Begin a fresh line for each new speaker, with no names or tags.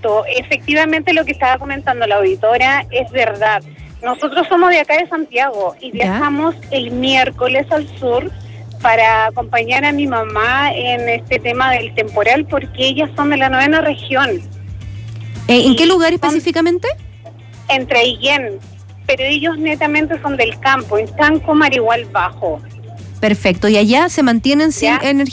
Perfecto. Efectivamente lo que estaba comentando la auditora es verdad. Nosotros somos de acá de Santiago y viajamos el miércoles al sur para acompañar a mi mamá en este tema del temporal porque ellas son de la 9ª región.
¿En qué lugar específicamente?
Entre Aillén, pero ellos netamente son del campo, en Chanco, Marigual Bajo.
Perfecto, y allá se mantienen sin energía.